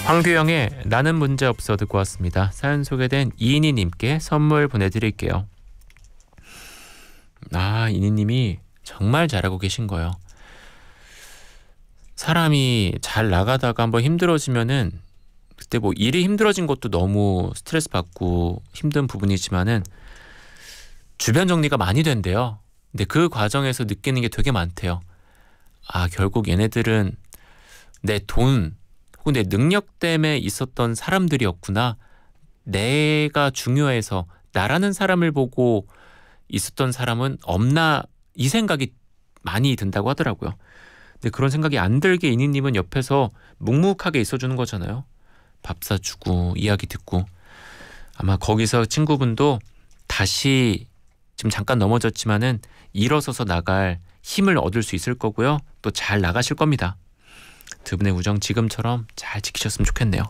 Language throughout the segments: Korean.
황규영의 나는 문제없어 듣고 왔습니다. 사연 소개된 이인희님께 선물 보내드릴게요. 이인희님이 정말 잘하고 계신 거예요. 사람이 잘 나가다가 한번 힘들어지면은 그때 뭐 일이 힘들어진 것도 너무 스트레스 받고 힘든 부분이지만은 주변 정리가 많이 된대요. 근데 그 과정에서 느끼는 게 되게 많대요. 결국 얘네들은 내 돈 혹은 내 능력 때문에 있었던 사람들이었구나. 내가 중요해서 나라는 사람을 보고 있었던 사람은 없나, 이 생각이 많이 든다고 하더라고요. 근데 그런 생각이 안 들게 이니님은 옆에서 묵묵하게 있어주는 거잖아요. 밥 사주고 이야기 듣고. 아마 거기서 친구분도 다시 지금 잠깐 넘어졌지만은 일어서서 나갈 힘을 얻을 수 있을 거고요. 또 잘 나가실 겁니다. 두 분의 우정 지금처럼 잘 지키셨으면 좋겠네요.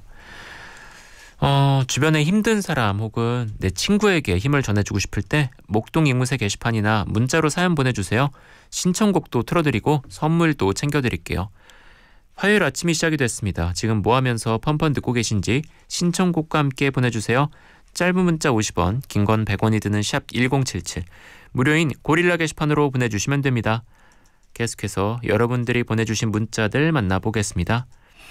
주변에 힘든 사람 혹은 내 친구에게 힘을 전해주고 싶을 때 목동 이무새 게시판이나 문자로 사연 보내주세요. 신청곡도 틀어드리고 선물도 챙겨드릴게요. 화요일 아침이 시작이 됐습니다. 지금 뭐 하면서 펀펀 듣고 계신지 신청곡과 함께 보내주세요. 짧은 문자 50원, 긴 건 100원이 드는 샵 1077, 무료인 고릴라 게시판으로 보내주시면 됩니다. 계속해서 여러분들이 보내주신 문자들 만나보겠습니다.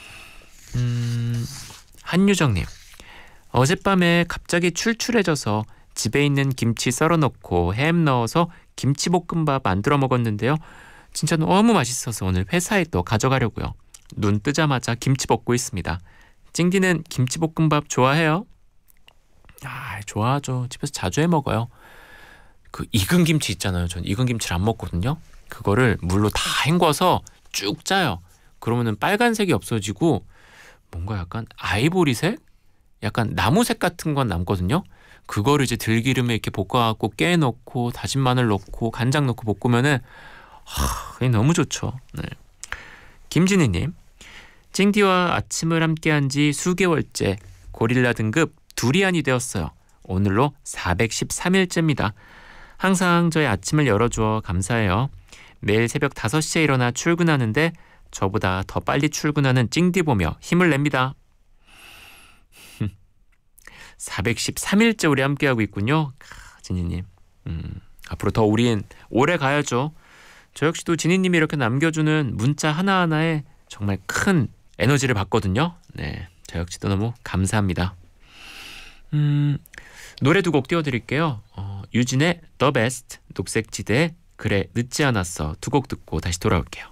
한유정님, 어젯밤에 갑자기 출출해져서 집에 있는 김치 썰어놓고 햄 넣어서 김치볶음밥 만들어 먹었는데요. 진짜 너무 맛있어서 오늘 회사에 또 가져가려고요. 눈 뜨자마자 김치 볶고 있습니다. 찡디는 김치볶음밥 좋아해요? 좋아하죠. 집에서 자주 해 먹어요. 그 익은 김치 있잖아요. 전 익은 김치를 안 먹거든요. 그거를 물로 다 헹궈서 쭉 짜요. 그러면은 빨간색이 없어지고 뭔가 약간 아이보리색? 약간 나무색 같은 건 남거든요. 그거를 이제 들기름에 이렇게 볶아갖고 깨 넣고 다진 마늘 넣고 간장 넣고 볶으면은 그게 너무 좋죠. 네. 김진희님, 찡디와 아침을 함께한 지 수개월째 고릴라 등급 두리안이 되었어요. 오늘로 413일째입니다. 항상 저의 아침을 열어주어 감사해요. 매일 새벽 5시에 일어나 출근하는데 저보다 더 빨리 출근하는 찡디 보며 힘을 냅니다. 413일째 우리 함께하고 있군요. 진희님, 앞으로 더 우린 오래 가야죠. 저 역시도 진희님이 이렇게 남겨주는 문자 하나하나에 정말 큰 에너지를 받거든요. 네, 저 역시도 너무 감사합니다. 노래 두 곡 띄워드릴게요. 유진의 The Best, 녹색지대 그래 늦지 않았어 두 곡 듣고 다시 돌아올게요.